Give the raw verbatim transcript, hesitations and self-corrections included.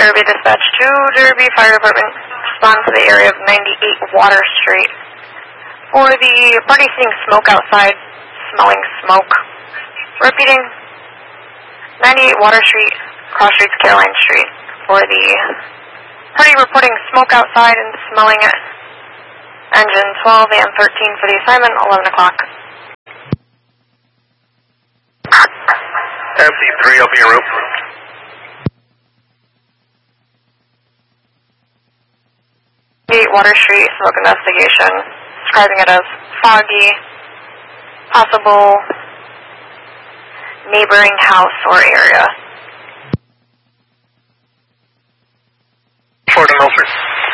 Derby Dispatch to Derby Fire Department. Respond to the area of ninety-eight Water Street. For the party seeing smoke outside, smelling smoke. Repeating, ninety-eight Water Street, cross streets Caroline Street. For the party reporting smoke outside and smelling it. Engine twelve and thirteen for the assignment, eleven o'clock. M C three, open your route. eight Water Street, smoke investigation. Describing it as foggy, possible neighboring house or area. Ford and Milford.